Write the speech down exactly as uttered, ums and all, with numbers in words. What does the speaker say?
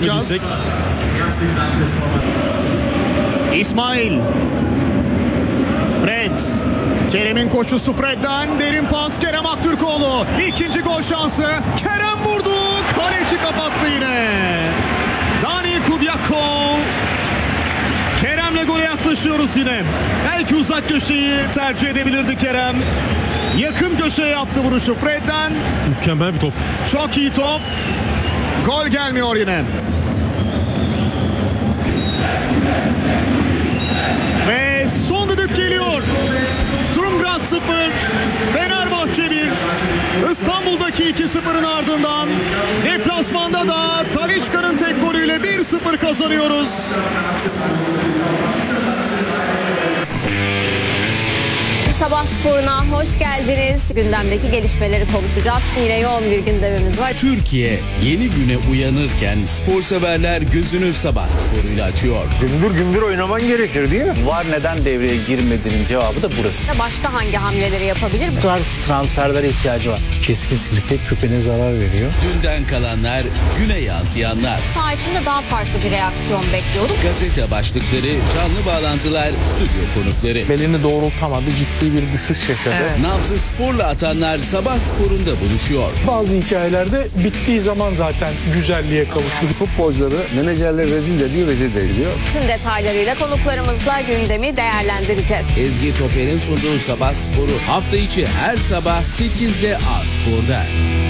bakacağız. İsmail. Fred. Kerem'in koşusu Fred'den. Derin pas Kerem Aktürkoğlu. İkinci gol şansı. Kerem vurdu. Kaleci kapattı yine. Dani Kudyakov. Kerem'le gole yaklaşıyoruz yine. Belki uzak köşeyi tercih edebilirdi Kerem. Yakın köşeye yaptı vuruşu Fred'den. Mükemmel bir top. Çok iyi top. Gol gelmiyor yine. Ve son düdük geliyor. Sturmgras sıfır, Fenerbahçe bir. İstanbul'daki iki sıfırın ardından deplasmanda da Talisca'nın tek golüyle bir sıfır kazanıyoruz. Sabah sporuna hoş geldiniz. Gündemdeki gelişmeleri konuşacağız. Yine yoğun bir gündemimiz var. Türkiye yeni güne uyanırken spor severler gözünü sabah sporuyla açıyor. Gümbür gümbür oynaman gerekir değil mi? Var neden devreye girmediğinin cevabı da burası. Başka hangi hamleleri yapabilir? Bu tarz transferlere ihtiyacı var. Kesinlikle küpene zarar veriyor. Dünden kalanlar, güne yansıyanlar. Saha içinde daha farklı bir reaksiyon bekliyorum. Gazete başlıkları, canlı bağlantılar, stüdyo konukları. Belini doğrultamadı, ciddi bir düşüş yaşadı. Evet. Nabzı sporla atanlar sabah sporunda buluşuyor. Bazı hikayelerde bittiği zaman zaten güzelliğe kavuşur. Futbolcuları menajerler rezil ediyor, rezil de ediyor. Tüm detaylarıyla konuklarımızla gündemi değerlendireceğiz. Ezgi Toper'in sunduğu sabah sporu hafta içi her sabah sekizde A Spor'da.